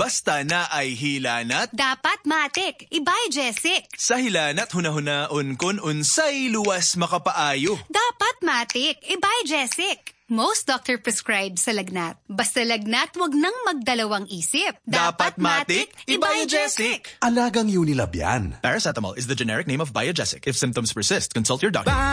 Basta na ay hilanat. Dapat matik, Biogesic. Sa hilanat hunahunaon kun unsay luwas makapaayo. Dapat matik, Biogesic. Most doctor prescribed sa lagnat. Basta lagnat, wag nang magdalawang isip. Dapat matik, Biogesic. Alagang Unilab yan. Paracetamol is the generic name of Biogesic. If symptoms persist, consult your doctor.